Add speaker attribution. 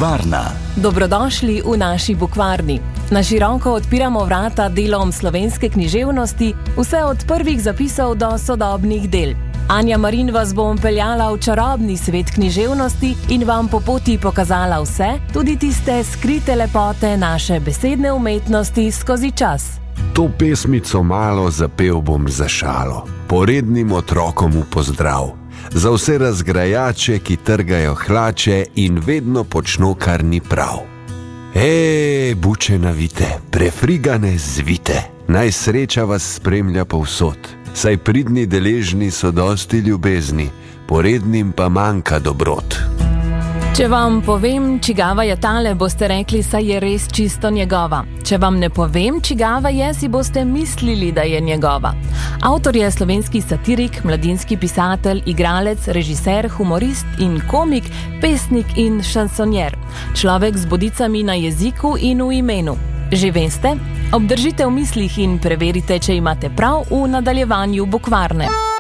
Speaker 1: Bukvarna.
Speaker 2: Dobrodošli v naši bukvarni. Na široko odpiramo vrata delom slovenske književnosti, vse od prvih zapisov do sodobnih del. Anja Marin vas bom peljala v čarobni svet književnosti in vam po poti pokazala vse, tudi tiste skrite lepote naše besedne umetnosti skozi čas.
Speaker 3: To pesmico malo zapel bom za šalo, porednim otrokom v pozdrav. Za vse razgrajače, ki trgajo hlače in vedno počno, kar ni prav. Buče navite, prefrigane zvite, naj sreča vas spremlja povsod. Saj pridni deležni so dosti ljubezni, porednim pa manjka dobrot.
Speaker 2: Če vam povem, čigava je tale, boste rekli, saj je res čisto njegova. Če vam ne povem, čigava je, si boste mislili, da je njegova. Avtor je slovenski satirik, mladinski pisatelj, igralec, režiser, humorist in komik, pesnik in šansonjer. Človek z bodicami na jeziku in v imenu. Že veste? Obdržite v mislih in preverite, če imate prav v nadaljevanju bukvarne.